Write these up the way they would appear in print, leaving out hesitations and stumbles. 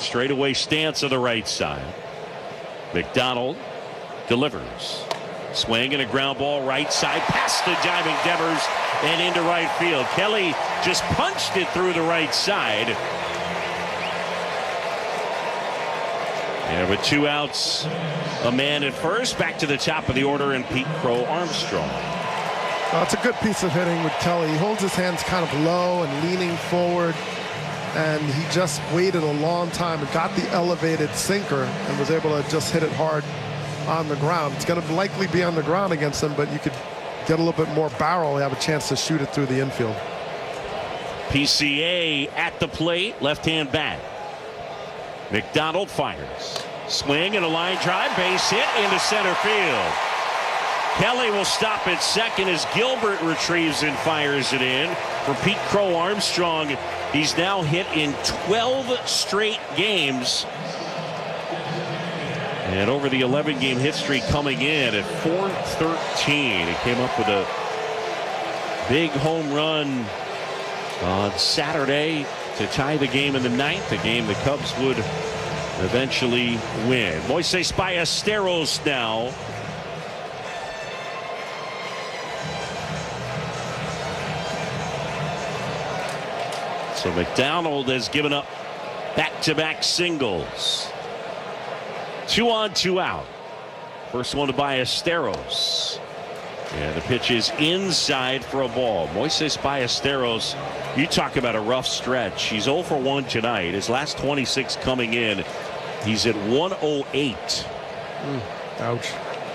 Straightaway stance on the right side. McDonald delivers. Swing and a ground ball right side past the diving Devers and into right field. Kelly just punched it through the right side. And with 2 outs, a man at first, back to the top of the order, and Pete Crow Armstrong. Well, it's a good piece of hitting with Kelly. He holds his hands kind of low and leaning forward, and he just waited a long time and got the elevated sinker and was able to just hit it hard on the ground. It's going to likely be on the ground against him, but you could get a little bit more barrel, have a chance to shoot it through the infield. PCA at the plate, left-hand bat. McDonald fires. Swing and a line drive, base hit into center field. Kelly will stop at second as Gilbert retrieves and fires it in. For Pete Crow Armstrong, he's now hit in 12 straight games. And over the 11-game hit streak coming in at 413. He came up with a big home run on Saturday to tie the game in the 9th, a game the Cubs would eventually win. Moises Ballesteros now. So McDonald has given up back-to-back singles. 2 on, 2 out. First one to Ballesteros. And the pitch is inside for a ball. Moises Ballesteros, you talk about a rough stretch. He's 0 for 1 tonight. His last 26 coming in, he's at 108. Ouch.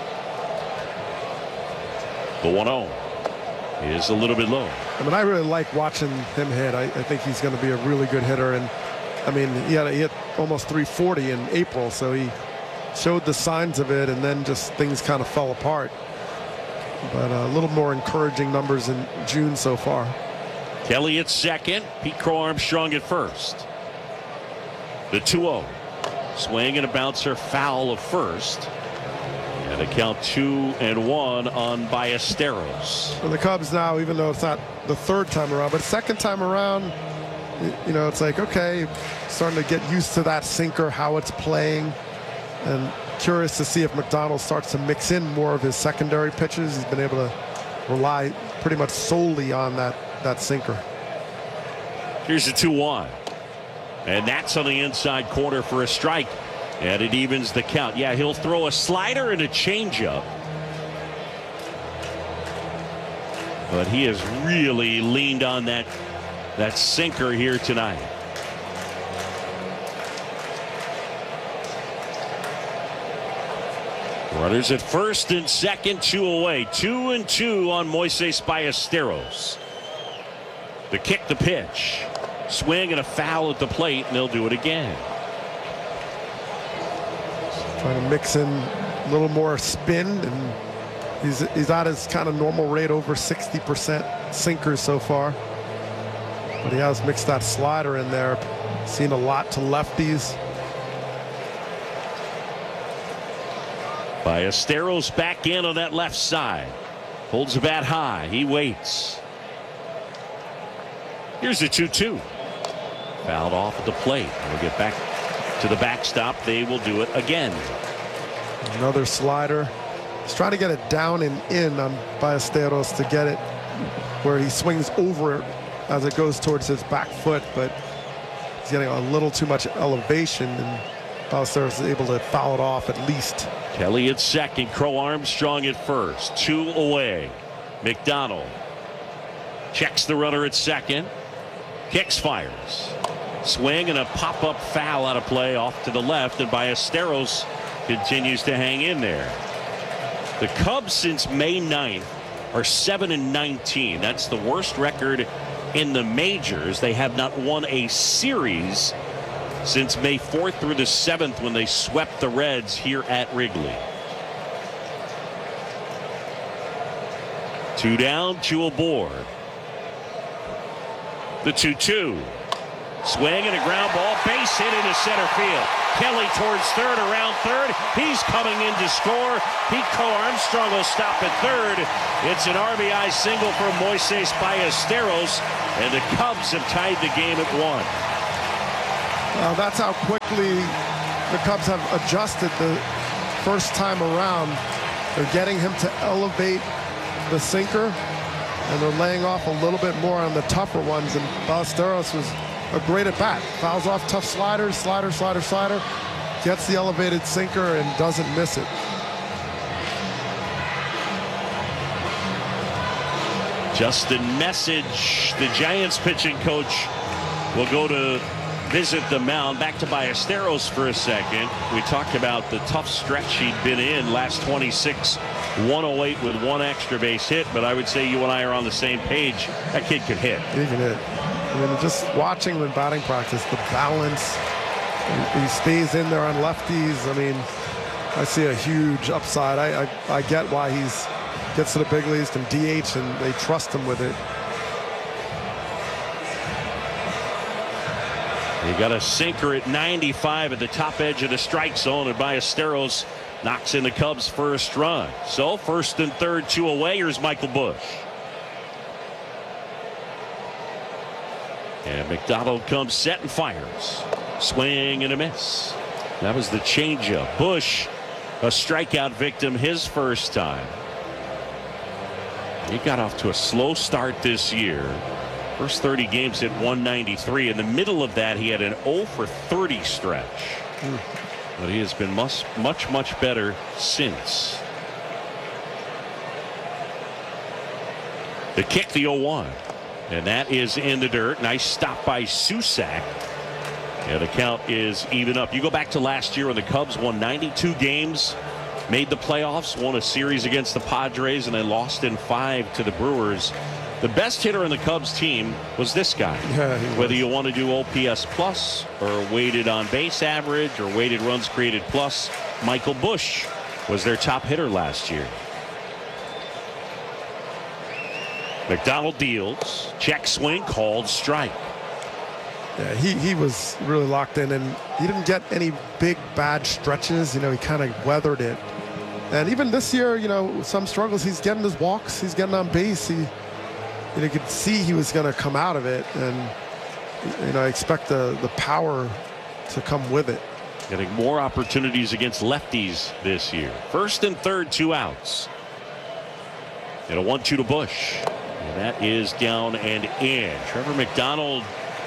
The 1-0 is a little bit low. I mean, I really like watching him hit. I think he's going to be a really good hitter. And, I mean, he hit almost 340 in April, so he showed the signs of it, and then just things kind of fell apart. But a little more encouraging numbers in June so far. Kelly at second, Pete Crow Armstrong at first. The 2-0. Swing and a bouncer foul of first. And a count 2-1 on Ballesteros. For the Cubs now, even though it's not the 3rd time around, but 2nd time around, you know, it's like, okay, starting to get used to that sinker, how it's playing. And curious to see if McDonald starts to mix in more of his secondary pitches. He's been able to rely pretty much solely on that sinker. Here's a 2-1. And that's on the inside corner for a strike. And it evens the count. Yeah, he'll throw a slider and a changeup. But he has really leaned on that sinker here tonight. Runners at first and second, 2 away. 2-2 on Moises Ballesteros. The kick, the pitch. Swing and a foul at the plate, and they'll do it again. Trying to mix in a little more spin, and he's at his kind of normal rate, over 60% sinkers so far. But he has mixed that slider in there. Seen a lot to lefties. Ballesteros back in on that left side. Holds the bat high. He waits. Here's a 2-2. Fouled off at the plate. We'll get back to the backstop. They will do it again. Another slider. He's trying to get it down and in on Ballesteros to get it where he swings over it as it goes towards his back foot, but he's getting a little too much elevation, and Ballesteros is able to foul it off at least. Kelly at second, Crow Armstrong at first. 2 away. McDonald checks the runner at second. Kicks, fires. Swing and a pop-up foul out of play off to the left, and Ballesteros continues to hang in there. The Cubs since May 9th are 7-19. That's the worst record in the majors. They have not won a series since May 4th through the 7th, when they swept the Reds here at Wrigley. 2 down, 2 aboard. The 2-2. Swing and a ground ball, base hit into center field. Kelly towards third, around third. He's coming in to score. Pete Crow Armstrong will stop at third. It's an RBI single for Moises Ballesteros, and the Cubs have tied the game at 1. That's how quickly the Cubs have adjusted the first time around. They're getting him to elevate the sinker, and they're laying off a little bit more on the tougher ones. And Ballesteros was a great at bat. Fouls off tough sliders, slider, gets the elevated sinker and doesn't miss it. Justin Message, the Giants pitching coach, will go to visit the mound. Back to Ballesteros for a second. We talked about the tough stretch he'd been in, last 26, 108 with one extra base hit, but I would say you and I are on the same page. That kid could hit. He can hit. I mean, just watching him in batting practice, the balance, he stays in there on lefties. I mean, I see a huge upside. I get why he's gets to the big leagues, can DH, and they trust him with it. You got a sinker at 95 at the top edge of the strike zone, and Ballesteros knocks in the Cubs' first run. So first and third, 2 away. Here's Michael Busch. And McDonald comes set and fires. Swing and a miss. That was the changeup. Busch, a strikeout victim his first time. He got off to a slow start this year. First 30 games at 193. In the middle of that, he had an 0 for 30 stretch. But he has been much better since. The kick, the 0-1. And that is in the dirt. Nice stop by Susac. And the count is even up. You go back to last year when the Cubs won 92 games, made the playoffs, won a series against the Padres, and they lost in 5 to the Brewers. The best hitter in the Cubs team was this guy. Yeah, whether you want to do OPS plus or weighted on base average or weighted runs created plus, Michael Busch was their top hitter last year. McDonald deals, check swing, called strike. Yeah, he was really locked in, and he didn't get any big bad stretches. You know, he kind of weathered it. And even this year, you know, some struggles. He's getting his walks. He's getting on base. You could see he was going to come out of it, and you know, I expect the power to come with it. Getting more opportunities against lefties this year. First and third, 2 outs. And a 1-2 to Busch. And that is down and in. Trevor McDonald,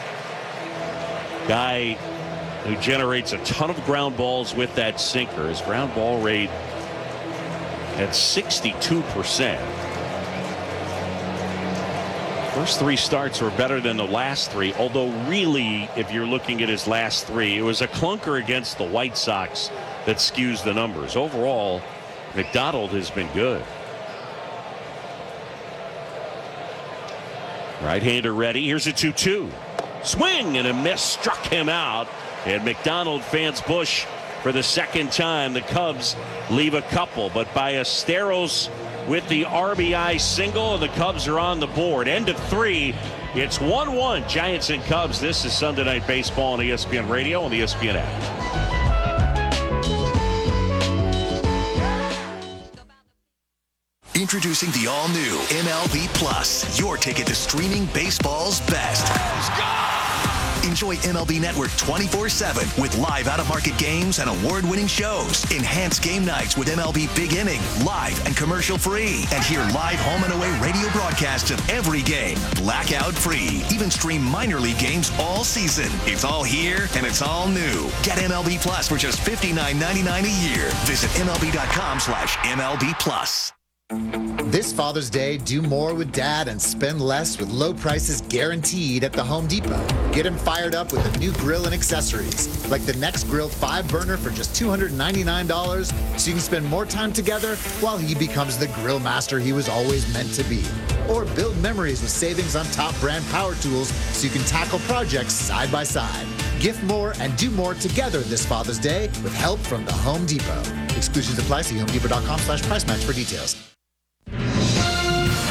guy who generates a ton of ground balls with that sinker. His ground ball rate at 62%. First 3 starts were better than the last 3, although really, if you're looking at his last 3, it was a clunker against the White Sox that skews the numbers. Overall, McDonald has been good. Right-hander ready. Here's a 2-2. Swing and a miss, struck him out. And McDonald fans Busch for the second time. The Cubs leave a couple, but Ballesteros with the RBI single, and the Cubs are on the board. End of 3. It's 1-1 Giants and Cubs. This is Sunday Night Baseball on ESPN Radio and the ESPN app. Introducing the all-new MLB Plus, your ticket to streaming baseball's best. Enjoy MLB Network 24/7 with live out-of-market games and award-winning shows. Enhance game nights with MLB Big Inning, live and commercial-free. And hear live home and away radio broadcasts of every game, blackout-free. Even stream minor league games all season. It's all here and it's all new. Get MLB Plus for just $59.99 a year. Visit MLB.com/MLB Plus. This Father's Day, do more with Dad and spend less with low prices guaranteed at the Home Depot. Get him fired up with a new grill and accessories, like the Next Grill 5-burner for just $299, so you can spend more time together while he becomes the grill master he was always meant to be. Or build memories with savings on top brand power tools so you can tackle projects side by side. Gift more and do more together this Father's Day with help from the Home Depot. Exclusions apply. See HomeDepot.com/price match for details.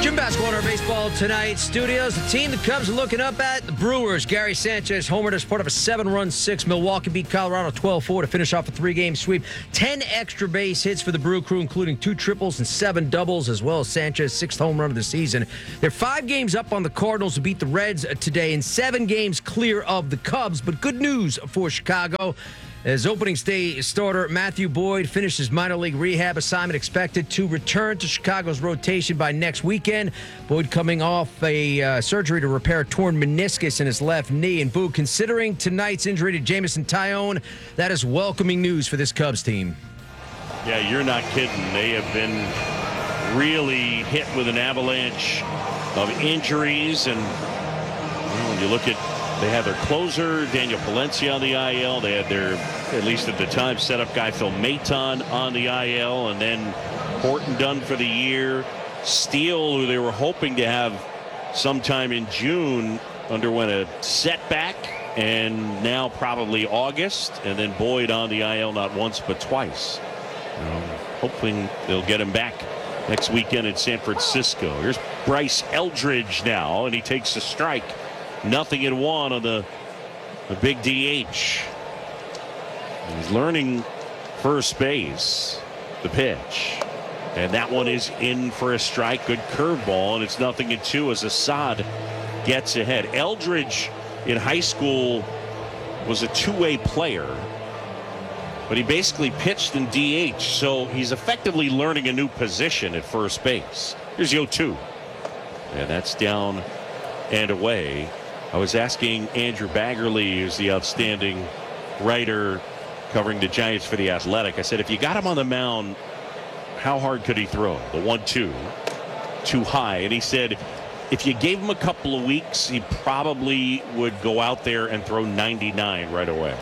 Jim Basketball in our baseball tonight studios. The team the Cubs are looking up at, the Brewers. Gary Sanchez homered as part of a 7-run six. Milwaukee beat Colorado 12-4 to finish off a 3-game sweep. 10 extra base hits for the Brew Crew, including 2 triples and 7 doubles, as well as Sanchez's 6th home run of the season. They're 5 games up on the Cardinals, who beat the Reds today, and 7 games clear of the Cubs. But good news for Chicago. As opening day starter Matthew Boyd finishes minor league rehab assignment, expected to return to Chicago's rotation by next weekend. Boyd coming off a surgery to repair a torn meniscus in his left knee. And Boo, considering tonight's injury to Jameson Taillon, that is welcoming news for this Cubs team. Yeah, you're not kidding. They have been really hit with an avalanche of injuries. And when you look at, they had their closer, Daniel Palencia, on the IL. They had their, at least at the time, setup guy Phil Maton on the IL. And then Horton done for the year. Steele, who they were hoping to have sometime in June, underwent a setback. And now probably August. And then Boyd on the IL not once but twice. Hoping they'll get him back next weekend in San Francisco. Here's Bryce Eldridge now, and he takes a strike. 0-1 on the big DH. He's learning first base, the pitch. And that one is in for a strike. Good curveball, and it's 0-2 as Assad gets ahead. Eldridge in high school was a two-way player, but he basically pitched in DH, so he's effectively learning a new position at first base. Here's 0-2. And that's down and away. I was asking Andrew Baggerly, who's the outstanding writer covering the Giants for The Athletic. I said, if you got him on the mound, how hard could he throw? The 1-2, too high. And he said, if you gave him a couple of weeks, he probably would go out there and throw 99 right away.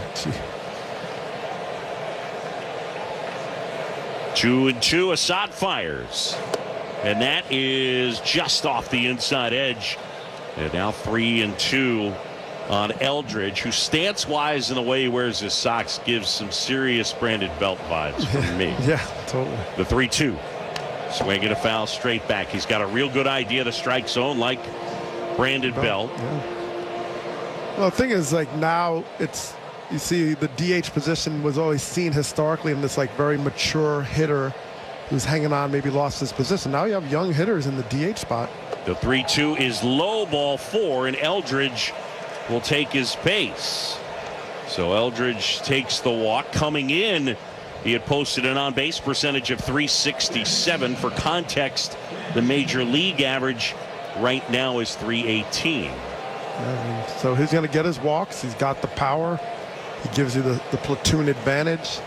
2-2, Assad fires. And that is just off the inside edge. And now 3-2 on Eldridge, who stance-wise in the way he wears his socks gives some serious Brandon Belt vibes from me. Yeah, totally. The 3-2. Swinging a foul straight back. He's got a real good idea of the strike zone like Brandon Belt. Yeah. Well, the thing is, like, now it's, you see the DH position was always seen historically in this, like, very mature hitter who's hanging on, maybe lost his position. Now you have young hitters in the DH spot. The 3-2 is low, ball 4, and Eldridge will take his base. So Eldridge takes the walk. Coming in, he had posted an on-base percentage of .367. For context, the major league average right now is .318. So he's going to get his walks. He's got the power. He gives you the platoon advantage.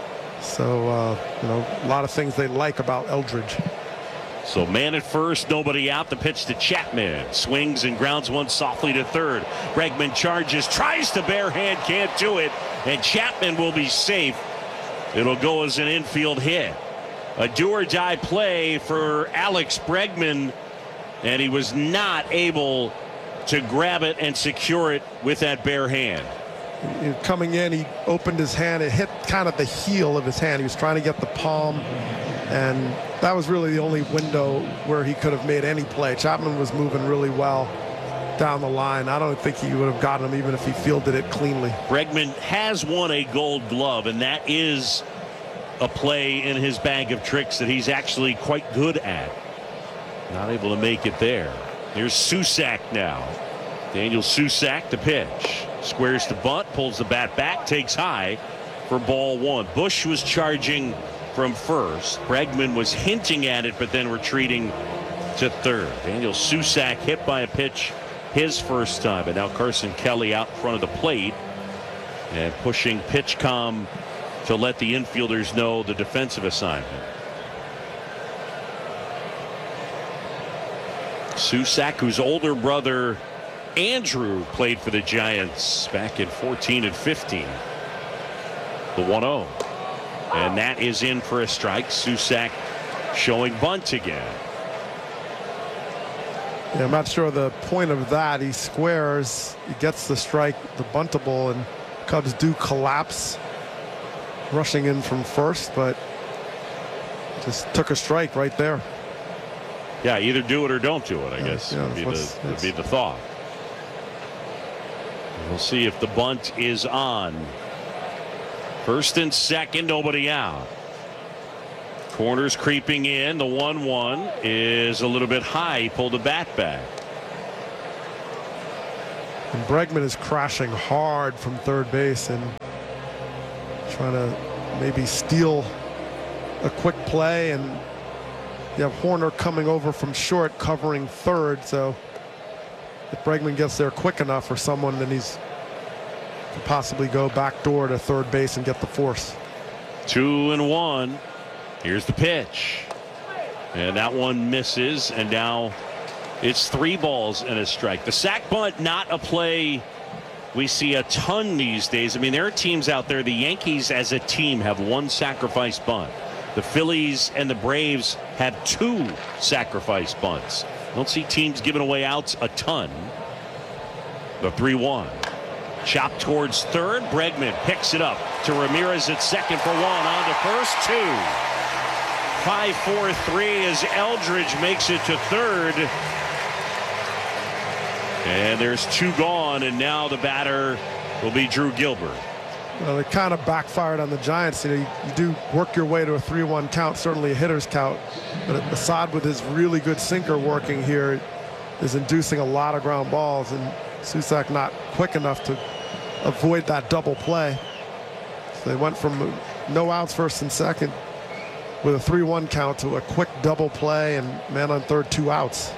So, a lot of things they like about Eldridge. So man at first, nobody out. The pitch to Chapman. Swings and grounds one softly to third. Bregman charges, tries to bare hand, can't do it. And Chapman will be safe. It'll go as an infield hit. A do-or-die play for Alex Bregman. And he was not able to grab it and secure it with that bare hand. Coming in, he opened his hand. It hit kind of the heel of his hand. He was trying to get the palm. And that was really the only window where he could have made any play. Chapman was moving really well down the line. I don't think he would have gotten him even if he fielded it cleanly. Bregman has won a Gold Glove, and that is a play in his bag of tricks that he's actually quite good at. Not able to make it there. Here's Susac now. Daniel Susac, the pitch. Squares to bunt, pulls the bat back, takes high for ball 1. Bush was charging from first. Bregman was hinting at it, but then retreating to third. Daniel Susac hit by a pitch his first time, but now Carson Kelly out in front of the plate and pushing PitchCom to let the infielders know the defensive assignment. Susac, whose older brother Andrew played for the Giants back in 14 and 15. The 1-0. And that is in for a strike. Susac showing bunt again. Yeah, I'm not sure the point of that. He squares, he gets the strike, the buntable, and Cubs do collapse, rushing in from first, but just took a strike right there. Yeah, either do it or don't do it, I guess, yeah, would be the thought. We'll see if the bunt is on. First and second, nobody out. Corners creeping in. The 1-1 is a little bit high. He pulled the bat back. And Bregman is crashing hard from third base and trying to maybe steal a quick play, and you have Hoerner coming over from short covering third, so if Bregman gets there quick enough for someone, then he's could possibly go back door to third base and get the force. 2-1. Here's the pitch, and that one misses, and now it's 3 balls and a strike. The sac bunt, not a play we see a ton these days. I mean, there are teams out there. The Yankees as a team have 1 sacrifice bunt. The Phillies and the Braves have 2 sacrifice bunts. Don't see teams giving away outs a ton. The 3-1. Chop towards third. Bregman picks it up to Ramirez at second for 1. On to first, 2. 5-4-3 as Eldridge makes it to third. And there's 2 gone, and now the batter will be Drew Gilbert. Well, it kind of backfired on the Giants. You do work your way to a 3-1 count, certainly a hitter's count. But Assad, with his really good sinker working here, is inducing a lot of ground balls, and Susac not quick enough to avoid that double play. So they went from no outs first and second with a 3-1 count to a quick double play and man on third, 2 outs.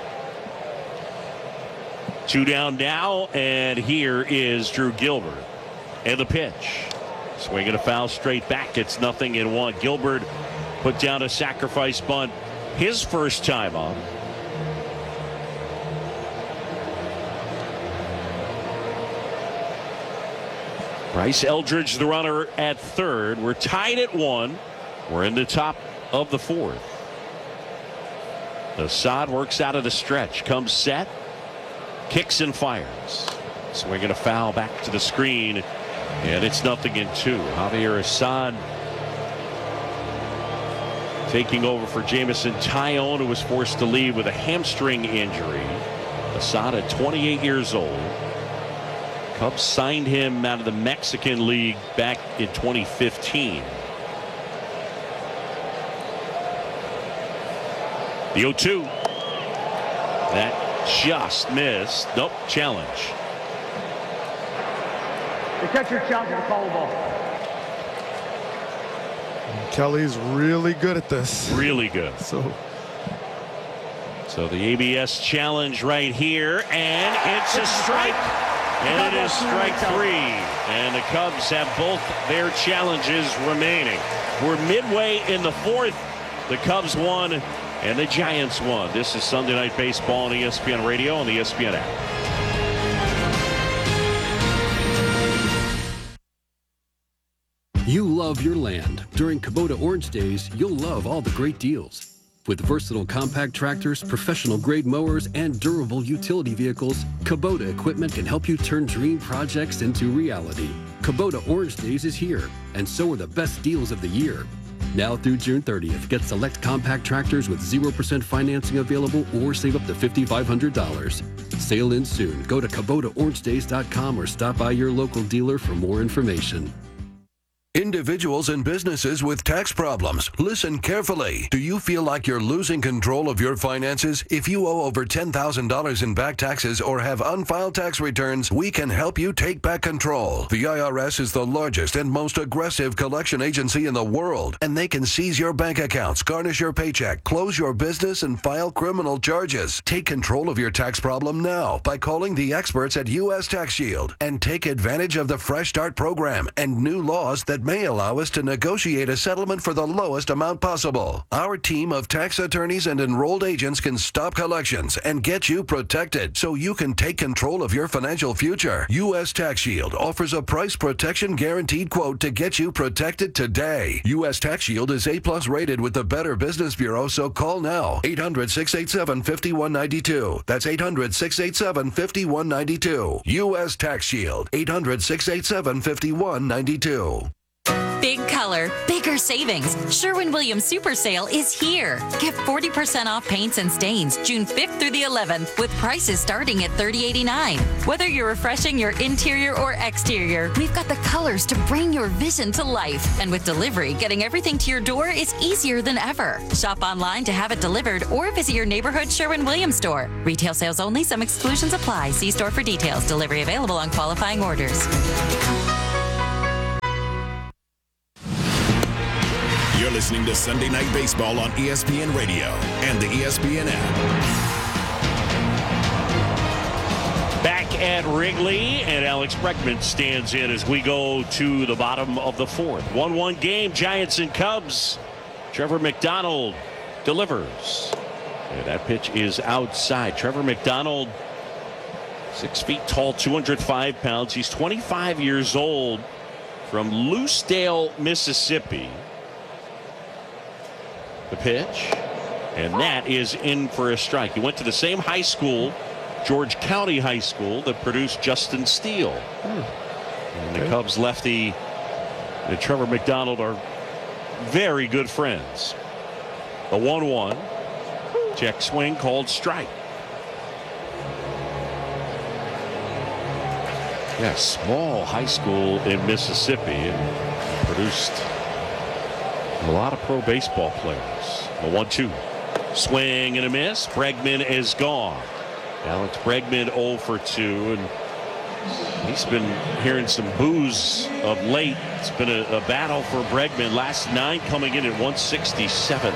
2 down now, and here is Drew Gilbert. And the pitch. Swinging a foul straight back. It's 0-1. Gilbert put down a sacrifice bunt his first time up. Bryce Eldridge, the runner at third. We're tied at 1. We're in the top of the 4th. Assad works out of the stretch. Comes set. Kicks and fires. Swinging a foul back to the screen. And it's 0-2. Javier Assad taking over for Jameson Taillon, who was forced to leave with a hamstring injury. Assad at 28 years old. Cubs signed him out of the Mexican League back in 2015. The 0-2. That just missed. Nope, challenge. The catcher challenges the foul ball. Kelly's really good at this. Really good. So the ABS challenge right here, and it's a strike. And it is strike 3. And the Cubs have both their challenges remaining. We're midway in the 4th. The Cubs won and the Giants won. This is Sunday Night Baseball on ESPN Radio and the ESPN app. You love your land. During Kubota Orange Days, you'll love all the great deals. With versatile compact tractors, professional grade mowers, and durable utility vehicles, Kubota equipment can help you turn dream projects into reality. Kubota Orange Days is here, and so are the best deals of the year. Now through June 30th, get select compact tractors with 0% financing available or save up to $5,500. Sale ends soon. Go to KubotaOrangeDays.com or stop by your local dealer for more information. Individuals and businesses with tax problems, listen carefully. Do you feel like you're losing control of your finances? If you owe over $10,000 in back taxes or have unfiled tax returns, we can help you take back control. The IRS is the largest and most aggressive collection agency in the world, and they can seize your bank accounts, garnish your paycheck, close your business, and file criminal charges. Take control of your tax problem now by calling the experts at U.S. Tax Shield and take advantage of the Fresh Start program and new laws that may allow us to negotiate a settlement for the lowest amount possible. Our team of tax attorneys and enrolled agents can stop collections and get you protected so you can take control of your financial future. U.S. Tax Shield offers a price protection guaranteed quote to get you protected today. U.S. Tax Shield is A+ rated with the Better Business Bureau, so call now. 800-687-5192. That's 800-687-5192. U.S. Tax Shield. 800-687-5192. Big color, bigger savings. Sherwin-Williams Super Sale is here. Get 40% off paints and stains June 5th through the 11th with prices starting at $30.89. Whether you're refreshing your interior or exterior, we've got the colors to bring your vision to life. And with delivery, getting everything to your door is easier than ever. Shop online to have it delivered or visit your neighborhood Sherwin-Williams store. Retail sales only. Some exclusions apply. See store for details. Delivery available on qualifying orders. You're listening to Sunday Night Baseball on ESPN Radio and the ESPN app. Back at Wrigley, and Alex Bregman stands in as we go to the bottom of the fourth. 1-1 game, Giants and Cubs. Trevor McDonald delivers. And that pitch is outside. Trevor McDonald, 6 feet tall, 205 pounds. He's 25 years old, from Loosedale, Mississippi. The pitch, and that is in for a strike. He went to the same high school, George County High School, that produced Justin Steele. And the Cubs lefty and Trevor McDonald are very good friends. The 1-1. Check swing called strike. Yeah, small high school in Mississippi and produced a lot of pro baseball players. The 1-2. Swing and a miss. Bregman is gone. Alex Bregman 0 for 2, and he's been hearing some boos of late. It's been a battle for Bregman. Last 9 coming in at 167.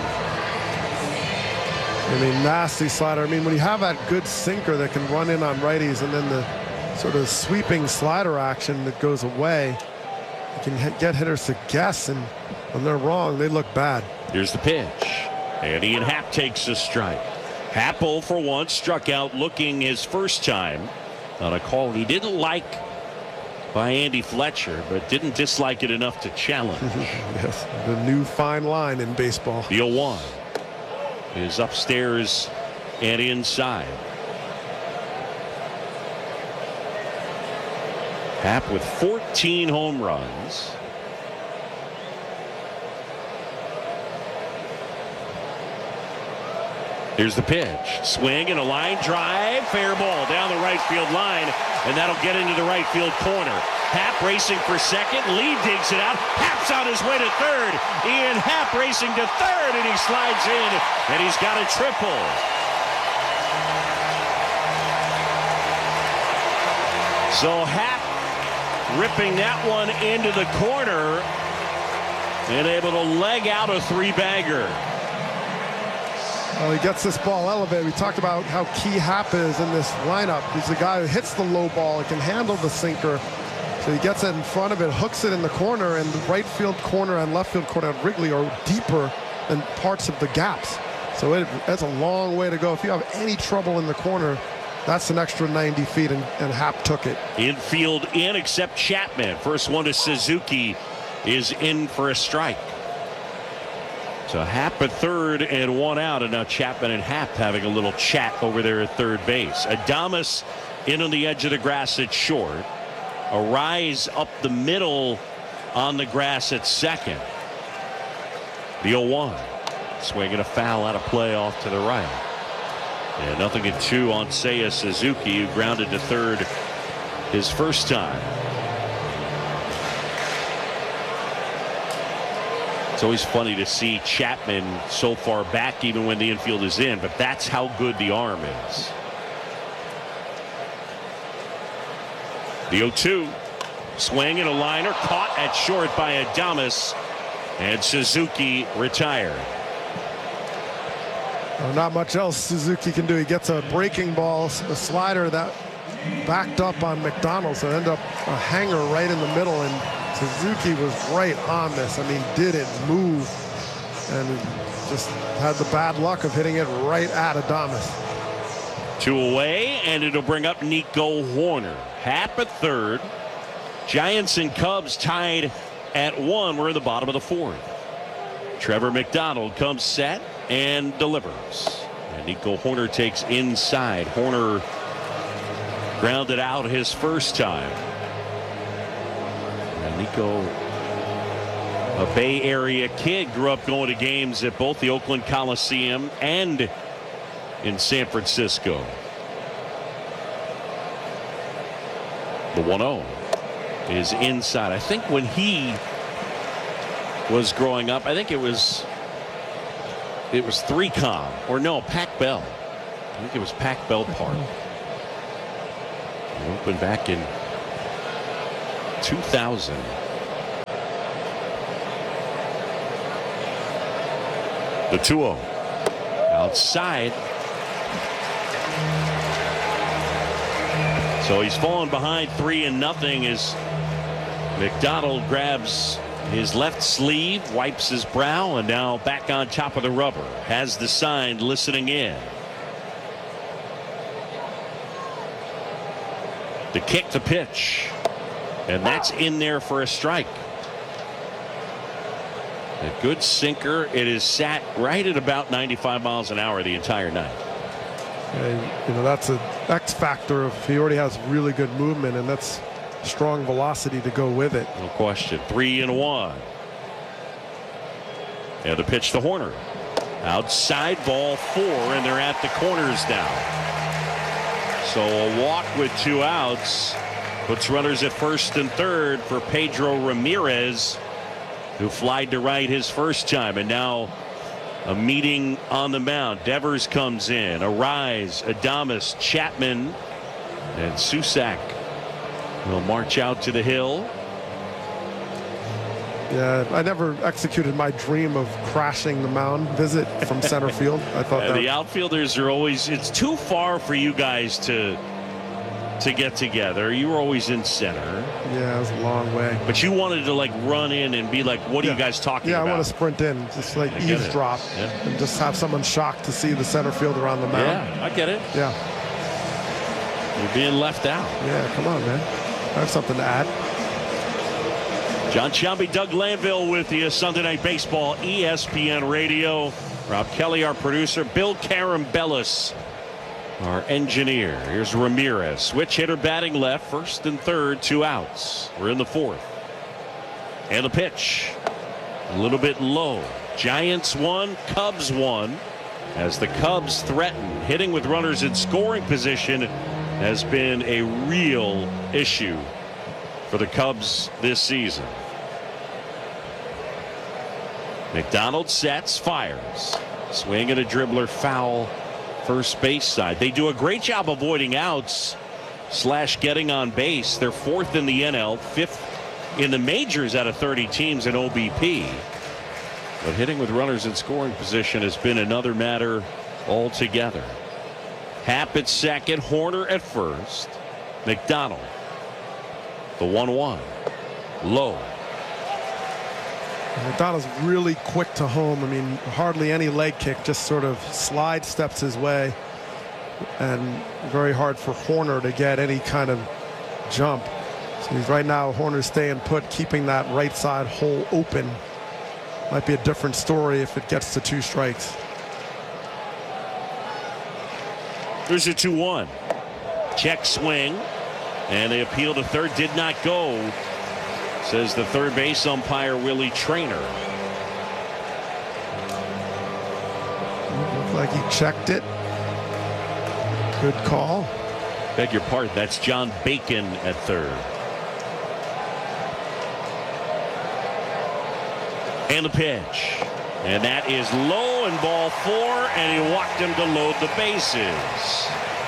I mean, nasty slider. I mean, when you have that good sinker that can run in on righties, and then the sort of sweeping slider action that goes away, you can get hitters to guess, and when they're wrong, they look bad. Here's the pitch, and Ian Happ takes a strike. Happ 0 for 1, struck out looking his first time on a call he didn't like by Andy Fletcher, but didn't dislike it enough to challenge. Yes, the new fine line in baseball. The 0-1 is upstairs and inside. Happ with 14 home runs. Here's the pitch. Swing and a line drive. Fair ball down the right field line, and that'll get into the right field corner. Happ racing for second. Lee digs it out. Happ's on his way to third. Ian Happ racing to third, and he slides in, and he's got a triple. So Happ ripping that one into the corner and able to leg out a 3-bagger. Well, he gets this ball elevated. We talked about how key Happ is in this lineup. He's the guy who hits the low ball. He can handle the sinker. So he gets it in front of it, hooks it in the corner, and the right field corner and left field corner at Wrigley are deeper than parts of the gaps. So that's a long way to go. If you have any trouble in the corner, that's an extra 90 feet, and Happ took it. Infield in, except Chapman. First one to Suzuki is in for a strike. So Happ at third and 1 out, and now Chapman and Happ having a little chat over there at third base. Adames in on the edge of the grass at short. Arise up the middle on the grass at second. The 0-1. Swing and a foul out of play off to the right. And 0-2 on Seiya Suzuki, who grounded to third his first time. It's always funny to see Chapman so far back even when the infield is in, but that's how good the arm is. The 0-2. Swing and a liner caught at short by Adames, and Suzuki retired. Well, not much else Suzuki can do. He gets a breaking ball, a slider that backed up on McDonald, so it ended up a hanger right in the middle, and Suzuki was right on this. I mean, didn't move, and just had the bad luck of hitting it right at Adames. 2 away, and it'll bring up Nico Hoerner. Happ at third. Giants and Cubs tied at 1. We're in the bottom of the fourth. Trevor McDonald comes set and delivers. And Nico Hoerner takes inside. Hoerner grounded out his first time. And Nico A Bay Area kid, grew up going to games at both the Oakland Coliseum and in San Francisco. The 1-0 is inside. I think when he was growing up, I think it was 3Com, or no, Pac Bell. I think it was Pac Bell Park. It opened back in 2000. The 2-0 outside. So he's fallen behind 3-0 as McDonald grabs his left sleeve, wipes his brow, and now back on top of the rubber. Has the sign listening in. The kick, the pitch, and that's in there for a strike. A good sinker. It is sat right at about 95 miles an hour the entire night. That's an X factor if he already has really good movement, and that's strong velocity to go with it. No question. 3-1. And the pitch to Horner. Outside, ball 4, and they're at the corners now. So a walk with 2 outs puts runners at first and third for Pedro Ramirez, who flied to right his first time, and now a meeting on the mound. Devers comes in. Arise, Adames, Chapman, and Susac will march out to the hill. Yeah, I never executed my dream of crashing the mound visit from center field. I thought the outfielders are always, it's too far for you guys to get together. You were always in center. Yeah, it was a long way. But you wanted to like run in and be like, what are you guys talking about? Yeah, I want to sprint in, just like eavesdrop, and just have someone shocked to see the center fielder on the mound. Yeah, I get it. Yeah. You're being left out. Yeah, come on, man. I have something to add. John Shelby, Doug Lanville with you. Sunday Night Baseball, ESPN Radio. Rob Kelly, our producer. Bill Carambellis, our engineer. Here's Ramirez. Switch hitter batting left. First and third, 2 outs. We're in the 4th. And the pitch. A little bit low. Giants 1, Cubs 1. As the Cubs threaten, hitting with runners in scoring position has been a real issue for the Cubs this season. McDonald sets, fires. Swing and a dribbler, foul, first base side. They do a great job avoiding outs / getting on base. They're 4th in the NL, 5th in the majors out of 30 teams in OBP. But hitting with runners in scoring position has been another matter altogether. Happ at second, Horner at first. McDonald. The 1-1. Low. McDonald's really quick to home. I mean, hardly any leg kick, just sort of slide steps his way, and very hard for Horner to get any kind of jump. So he's right now, Horner's staying put, keeping that right side hole open. Might be a different story if it gets to 2 strikes. There's a 2-1. Check swing, and they appeal to third. Did not go, says the third base umpire Willie Trainer. Looked like he checked it. Good call. Beg your pardon, that's John Bacon at third. And the pitch. And that is low, and ball 4, and he walked him to load the bases.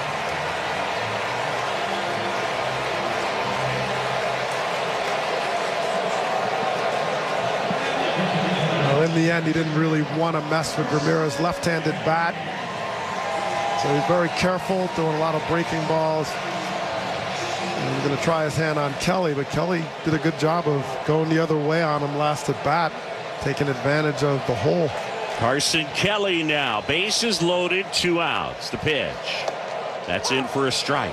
Well, in the end, he didn't really want to mess with Ramirez's left-handed bat. So he's very careful, throwing a lot of breaking balls. And he's going to try his hand on Kelly, but Kelly did a good job of going the other way on him last at bat, taking advantage of the hole. Carson Kelly now. Bases loaded, 2 outs. The pitch. That's in for a strike.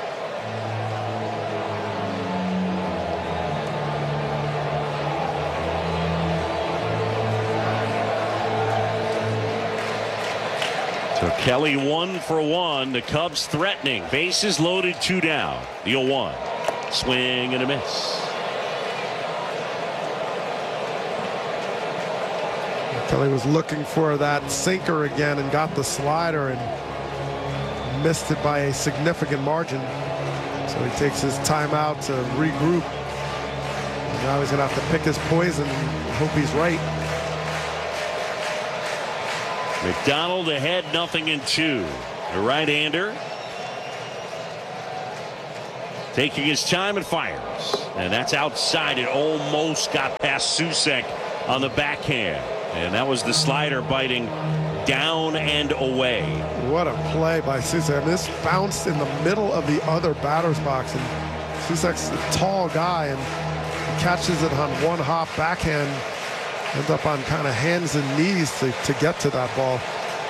So Kelly 1 for 1. The Cubs threatening. Bases loaded, 2 down. The 0-1. Swing and a miss. Kelly was looking for that sinker again and got the slider and missed it by a significant margin. So he takes his timeout to regroup. And now he's going to have to pick his poison and hope he's right. McDonald ahead, 0-2. The right-hander taking his time and fires. And that's outside. It almost got past Susek on the backhand. And that was the slider biting down and away. What a play by Susek. I mean, this bounced in the middle of the other batter's box. And Susek's a tall guy and catches it on one hop backhand. Ends up on kind of hands and knees to get to that ball.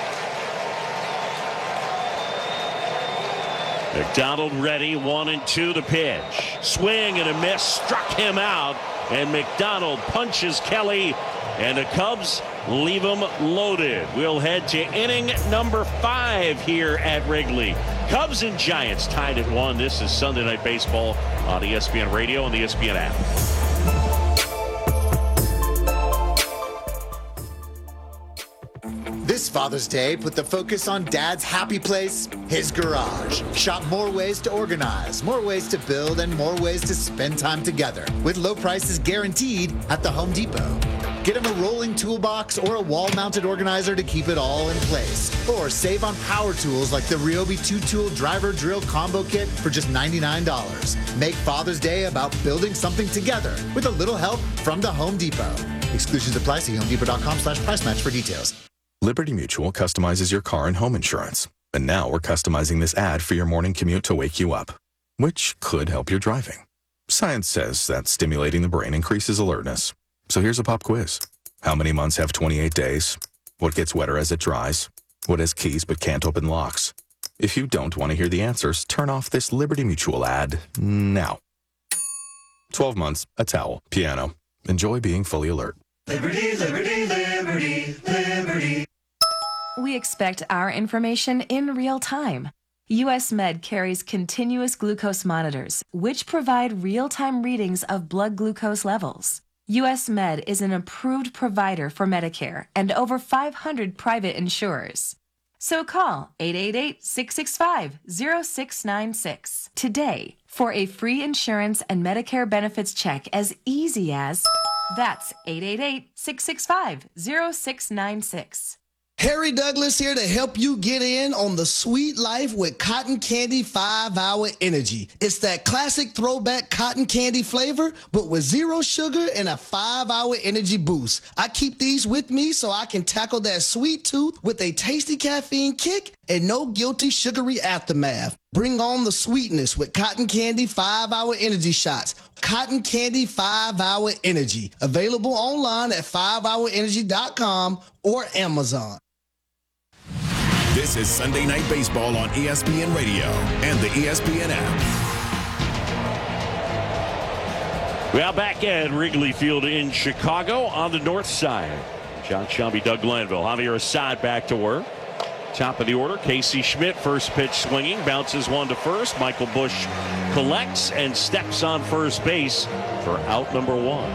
McDonald ready, 1-2 the pitch. Swing and a miss, struck him out. And McDonald punches Kelly. And the Cubs leave them loaded. We'll head to inning number 5 here at Wrigley. Cubs and Giants tied at 1. This is Sunday Night Baseball on ESPN Radio and the ESPN app. This Father's Day, put the focus on Dad's happy place, his garage. Shop more ways to organize, more ways to build, and more ways to spend time together with low prices guaranteed at the Home Depot. Get him a rolling toolbox or a wall-mounted organizer to keep it all in place. Or save on power tools like the Ryobi 2-tool driver drill combo kit for just $99. Make Father's Day about building something together with a little help from the Home Depot. Exclusions apply. See HomeDepot.com/price match for details. Liberty Mutual customizes your car and home insurance. And now we're customizing this ad for your morning commute to wake you up, which could help your driving. Science says that stimulating the brain increases alertness. So here's a pop quiz. How many months have 28 days? What gets wetter as it dries? What has keys but can't open locks? If you don't want to hear the answers, turn off this Liberty Mutual ad now. 12 months, a towel, piano. Enjoy being fully alert. Liberty, liberty, liberty, liberty. We expect our information in real time. US Med carries continuous glucose monitors, which provide real-time readings of blood glucose levels. US Med is an approved provider for Medicare and over 500 private insurers. So call 888-665-0696 today for a free insurance and Medicare benefits check as easy as... That's 888-665-0696. Harry Douglas here to help you get in on the sweet life with Cotton Candy 5-Hour Energy. It's that classic throwback cotton candy flavor, but with 0 sugar and a 5-hour energy boost. I keep these with me so I can tackle that sweet tooth with a tasty caffeine kick and no guilty sugary aftermath. Bring on the sweetness with Cotton Candy 5-Hour Energy shots. Cotton Candy 5-Hour Energy. Available online at 5hourenergy.com or Amazon. This is Sunday Night Baseball on ESPN Radio and the ESPN app. We are back at Wrigley Field in Chicago on the north side. John Shelby, Doug Glanville, Javier Assad back to work. Top of the order, Casey Schmidt, first pitch swinging, bounces one to first. Michael Busch collects and steps on first base for out number 1.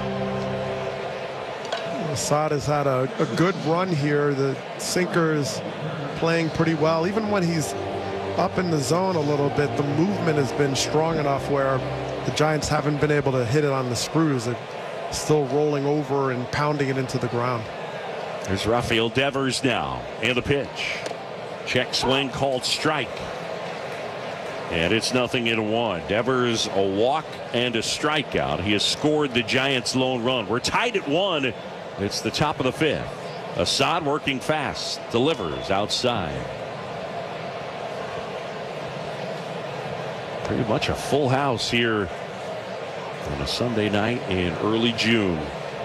Assad has had a good run here. The sinker is playing pretty well. Even when he's up in the zone a little bit, the movement has been strong enough where the Giants haven't been able to hit it on the screws. They're still rolling over and pounding it into the ground. There's Rafael Devers now, and the pitch. Check swing called strike. And it's 0-1. Devers a walk and a strikeout. He has scored the Giants' lone run. We're tied at 1. It's the top of the 5th. Assad working fast, delivers outside. Pretty much a full house here on a Sunday night in early June.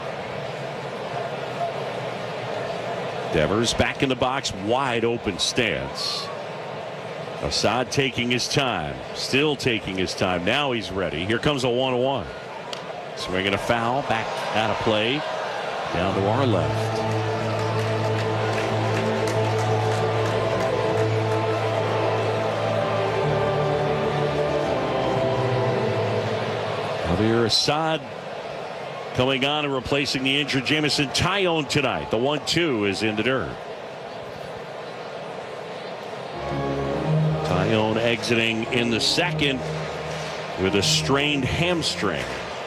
Devers back in the box, wide open stance. Assad taking his time, still taking his time. Now he's ready. Here comes a 1-1. Swinging a foul, back out of play, down to our left. Javier Assad coming on and replacing the injured Jameson Taillon tonight. The 1-2 is in the dirt. Taillon exiting in the second with a strained hamstring.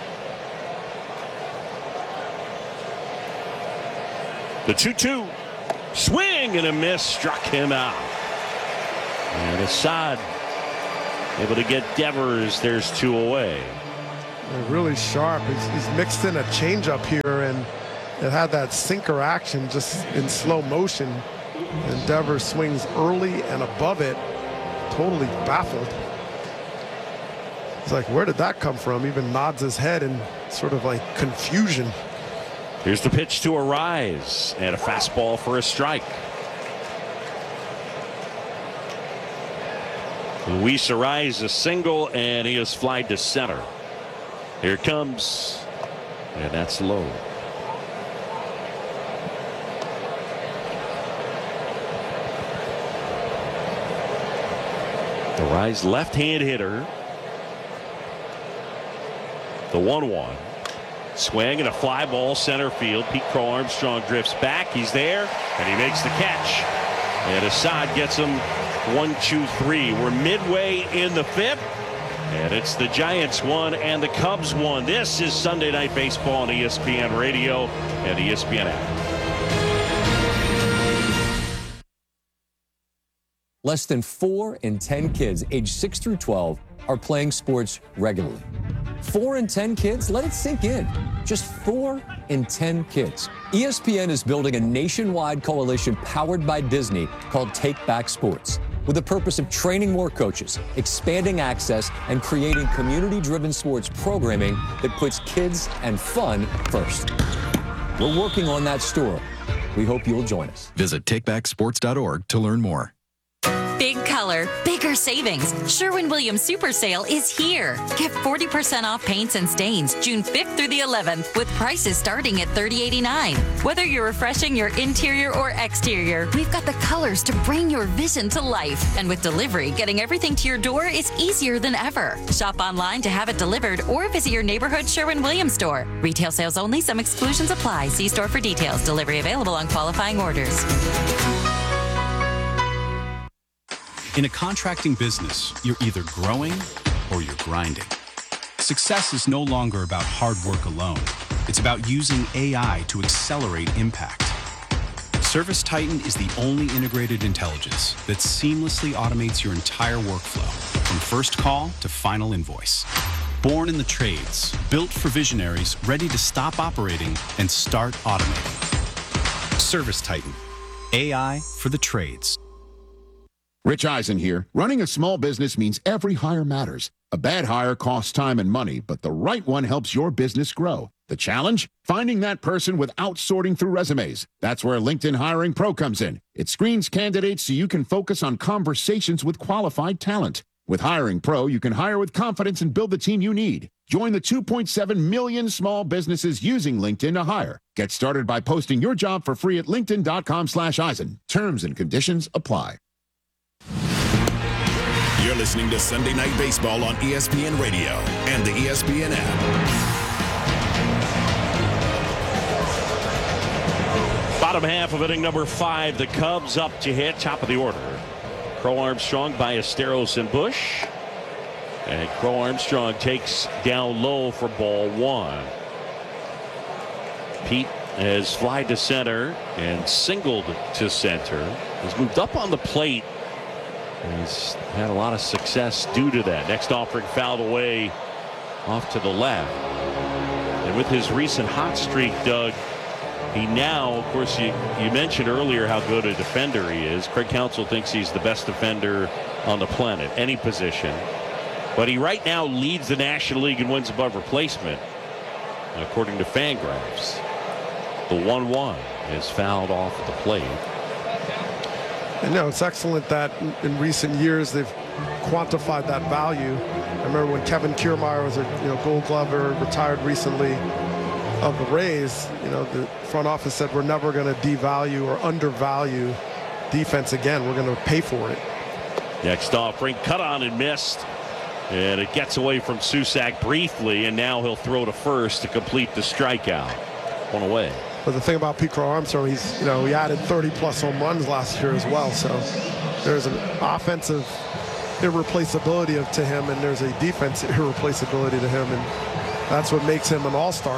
The 2-2 swing and a miss struck him out. And Assad able to get Devers. There's 2 away. They're really sharp. He's mixed in a changeup here, and it had that sinker action just in slow motion. And Devers swings early and above it, totally baffled. He's like, where did that come from? Even nods his head in sort of like confusion. Here's the pitch to Arise, and a fastball for a strike. Luis Arise a single, and he is flied to center. Here it comes, and that's low. Arise left-hand hitter. The 1-1. Swing and a fly ball center field. Pete Crow Armstrong drifts back. He's there, and he makes the catch. And Assad gets him 1-2-3. We're midway in the 5th, and it's the Giants 1 and the Cubs 1. This is Sunday Night Baseball on ESPN Radio and ESPN app. Less than 4 in 10 kids aged 6 through 12 are playing sports regularly. 4 in 10 kids? Let it sink in. Just 4 in 10 kids. ESPN is building a nationwide coalition powered by Disney called Take Back Sports, with the purpose of training more coaches, expanding access, and creating community-driven sports programming that puts kids and fun first. We're working on that story. We hope you'll join us. Visit takebacksports.org to learn more. Big color, bigger savings. Sherwin-Williams Super Sale is here. Get 40% off paints and stains June 5th through the 11th with prices starting at $30.89. Whether you're refreshing your interior or exterior, we've got the colors to bring your vision to life. And with delivery, getting everything to your door is easier than ever. Shop online to have it delivered or visit your neighborhood Sherwin-Williams store. Retail sales only. Some exclusions apply. See store for details. Delivery available on qualifying orders. In a contracting business, you're either growing or you're grinding. Success is no longer about hard work alone. It's about using AI to accelerate impact. ServiceTitan is the only integrated intelligence that seamlessly automates your entire workflow, from first call to final invoice. Born in the trades, built for visionaries ready to stop operating and start automating. ServiceTitan, AI for the trades. Rich Eisen here. Running a small business means every hire matters. A bad hire costs time and money, but the right one helps your business grow. The challenge? Finding that person without sorting through resumes. That's where LinkedIn Hiring Pro comes in. It screens candidates so you can focus on conversations with qualified talent. With Hiring Pro, you can hire with confidence and build the team you need. Join the 2.7 million small businesses using LinkedIn to hire. Get started by posting your job for free at linkedin.com/Eisen. Terms and conditions apply. You're listening to Sunday Night Baseball on ESPN Radio and the ESPN app. Bottom half of inning number 5, the Cubs up to hit, top of the order. Crow Armstrong, Ballesteros, and Bush. And Crow Armstrong takes down low for ball 1. Pete has flied to center and singled to center. Has moved up on the plate. He's had a lot of success due to that. Next offering fouled away off to the left. And with his recent hot streak, Doug, he now, of course, you mentioned earlier how good a defender he is. Craig Counsell thinks he's the best defender on the planet, any position. But he right now leads the National League in wins above replacement, according to Fangraphs. The 1-1 is fouled off at the plate. And no, it's excellent that in recent years they've quantified that value. I remember when Kevin Kiermaier was a Gold Glover, retired recently of the Rays. The front office said we're never going to devalue or undervalue defense again. We're going to pay for it. Next offering cut on and missed. And it gets away from Susac briefly, and now he'll throw to first to complete the strikeout. One away. But the thing about Pete Crow Armstrong, he added 30-plus home runs last year as well. So there's an offensive irreplaceability to him, and there's a defense irreplaceability to him, and that's what makes him an all-star.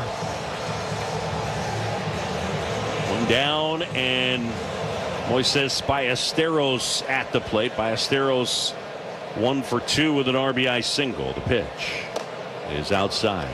One down, and Moises Ballesteros at the plate. Ballesteros 1 for 2 with an RBI single. The pitch is outside.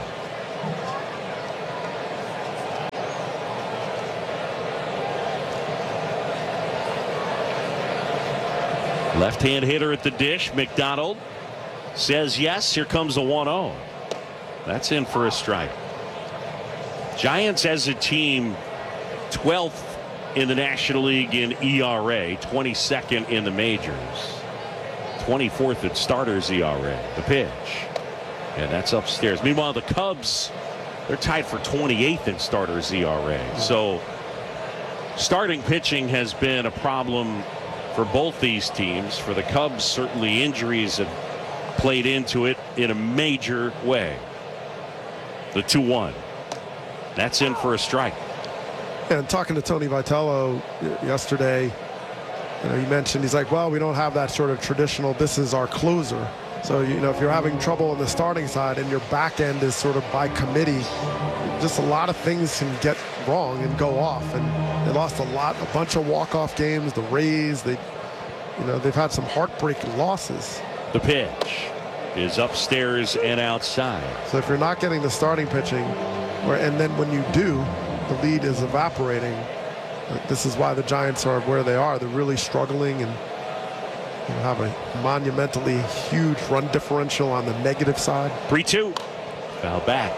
Left-hand hitter at the dish. McDonald says yes. Here comes the 1-0. That's in for a strike. Giants as a team 12th in the National League in ERA, 22nd in the majors, 24th at starters ERA. The pitch, and that's upstairs. Meanwhile, the Cubs, they're tied for 28th in starters ERA. So starting pitching has been a problem for both these teams. For the Cubs, certainly injuries have played into it in a major way. The 2-1. That's in for a strike. And talking to Tony Vitello yesterday, he mentioned, he's like, well, we don't have that sort of traditional, this is our closer. So, if you're having trouble on the starting side and your back end is sort of by committee, just a lot of things can get wrong and go off. And they lost a bunch of walk-off games. The Rays, they've had some heartbreaking losses. The pitch is upstairs and outside. So if you're not getting the starting pitching, and then when you do, the lead is evaporating. This is why the Giants are where they are. They're really struggling and have a monumentally huge run differential on the negative side. 3-2. Foul back.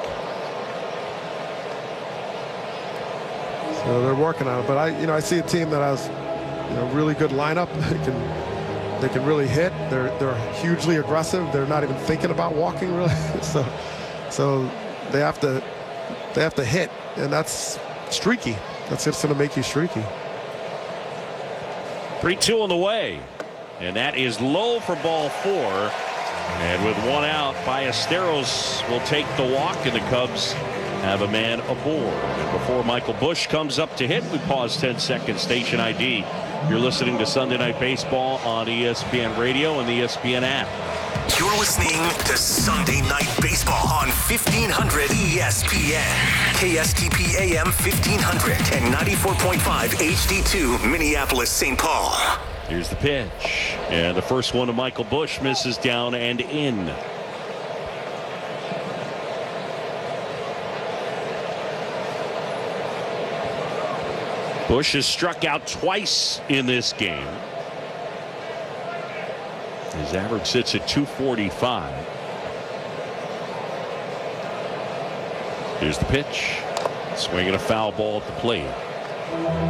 So they're working on it. But I see a team that has really good lineup. They can really hit. They're hugely aggressive. They're not even thinking about walking really. So they have to hit, and that's streaky. That's just going to make you streaky. 3-2 on the way, and that is low for ball 4. And with 1 out, Ballesteros will take the walk, and the Cubs have a man aboard. And before Michael Busch comes up to hit, we pause 10 seconds. Station ID. You're listening to Sunday Night Baseball on ESPN Radio and the ESPN app. You're listening to Sunday Night Baseball on 1500 ESPN, KSTP AM 1500 and 94.5 HD2 Minneapolis, St. Paul. Here's the pitch, and the first one to Michael Busch misses down and in. Busch has struck out twice in this game. His average sits at 245. Here's the pitch. Swinging a foul ball at the plate.